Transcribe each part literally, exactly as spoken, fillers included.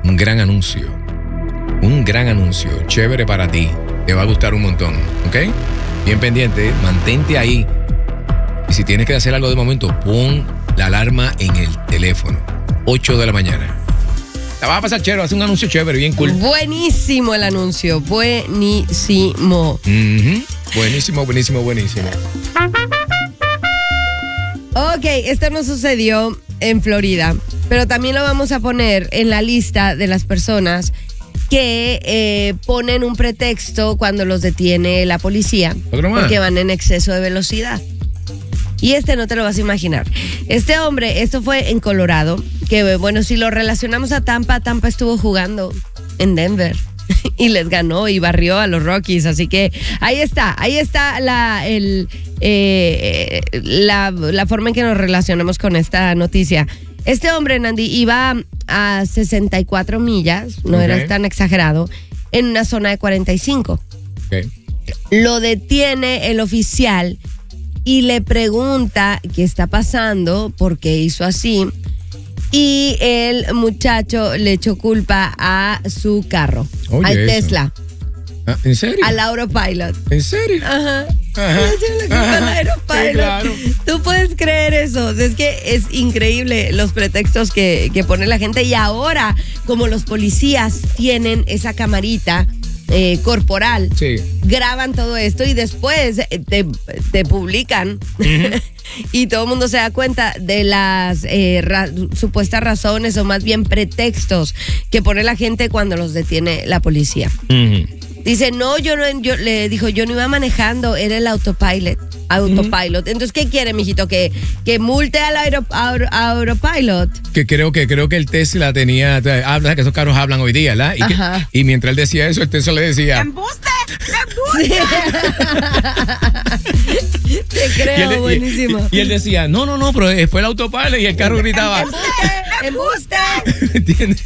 un gran anuncio. Un gran anuncio. Chévere para ti. Te va a gustar un montón. ¿Ok? Bien pendiente. Mantente ahí. Y si tienes que hacer algo de momento, pon la alarma en el teléfono. ocho de la mañana. La vas a pasar chévere. Hace un anuncio chévere, bien cool. Buenísimo el anuncio. Buenísimo. Uh-huh. Buenísimo, buenísimo, buenísimo. Ok, esto no sucedió en Florida, pero también lo vamos a poner en la lista de las personas que eh, ponen un pretexto cuando los detiene la policía. ¿Otro más? Porque van en exceso de velocidad. Y este no te lo vas a imaginar. Este hombre, esto fue en Colorado, que bueno, si lo relacionamos a Tampa, Tampa estuvo jugando en Denver y les ganó y barrió a los Rockies. Así que ahí está, ahí está la, el, eh, la, la forma en que nos relacionamos con esta noticia. Este hombre, Nandi, iba a sesenta y cuatro millas, no Okay. era tan exagerado, en una zona de cuarenta y cinco. Okay. Lo detiene el oficial y le pregunta qué está pasando, por qué hizo así. Y el muchacho le echó culpa a su carro, Oye, al eso. Tesla, Ah, ¿en serio? al Autopilot. ¿En serio? Ajá. Ajá. Le echó la culpa al Ajá. Autopilot. Sí, claro. Tú puedes creer eso. Es que es increíble los pretextos que, que pone la gente. Y ahora, como los policías tienen esa camarita eh, corporal, Sí. graban todo esto y después te, te publican uh-huh. y todo el mundo se da cuenta de las eh, ra- supuestas razones o más bien pretextos que pone la gente cuando los detiene la policía. Uh-huh. Dice, no, yo no, yo le dijo, yo no iba manejando, era el autopilot. Autopilot. Uh-huh. Entonces, ¿qué quiere, mijito? Que, que multe al aero, aero, autopilot. Que creo que creo que el Tesla tenía, habla que esos carros hablan hoy día, ¿verdad? Y, que, y mientras él decía eso, el Tesla le decía, ¡embuste! ¡embuste! Te creo, y él, buenísimo. Y, y él decía, no, no, no, pero fue el autopilot y el carro gritaba, ¡embuste! ¡embuste! ¿Entiendes?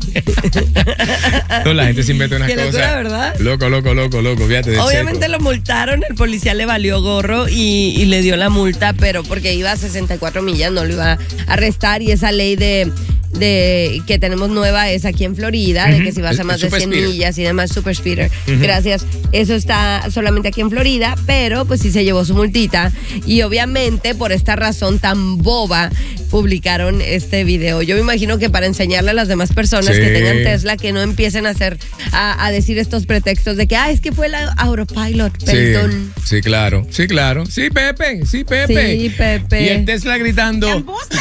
No, la gente se inventa unas Qué cosas. locura, ¿verdad? Loco, loco, loco, loco, fíjate. Obviamente lo multaron, el policía le valió gorro y, y le dio la multa, pero porque iba a sesenta y cuatro millas no lo iba a arrestar y esa ley de, de que tenemos nueva es aquí en Florida, uh-huh. de que si vas a más de cien millas y demás, super speeder. Uh-huh. Gracias. Eso está solamente aquí en Florida, pero pues sí se llevó su multita y obviamente por esta razón tan boba publicaron este video. Yo me imagino que para enseñarle a las demás personas sí. que tengan Tesla que no empiecen a hacer a, a decir estos pretextos de que ah, es que fue el autopilot, perdón. Sí, sí, claro, sí, claro. Sí, Pepe, sí, Pepe. Sí, Pepe. Y el Tesla gritando. ¡embuste!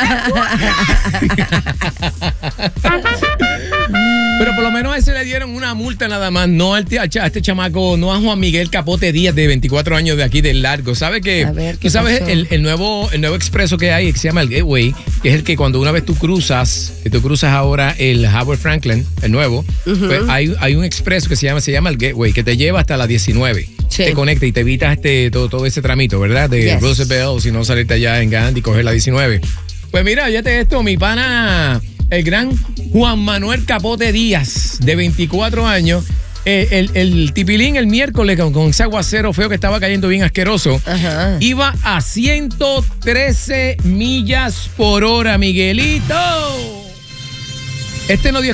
Pero por lo menos a ese le dieron una multa nada más, no al a este chamaco, no a Juan Miguel Capote Díaz de veinticuatro años de aquí del Largo. ¿Sabe que tú sabes el, el nuevo el nuevo expreso que hay que se llama el Gateway, que es el que cuando una vez tú cruzas, que tú cruzas ahora el Howard Franklin, el nuevo, uh-huh. pues hay, hay un expreso que se llama se llama el Gateway, que te lleva hasta la diecinueve. Sí. Te conecta y te evitas este todo, todo ese tramito, ¿verdad? De yes. Roosevelt, si no salirte allá en Gandhi y coger la diecinueve. Pues mira, fíjate esto, mi pana, el gran Juan Manuel Capote Díaz, de veinticuatro años, eh, el, el tipilín el miércoles con, con ese aguacero feo que estaba cayendo bien asqueroso, ajá. iba a ciento trece millas por hora, Miguelito. Este no dio